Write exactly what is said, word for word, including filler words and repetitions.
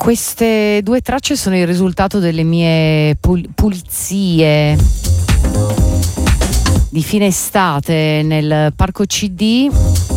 Queste due tracce sono il risultato delle mie pul- pulizie di fine estate nel parco C D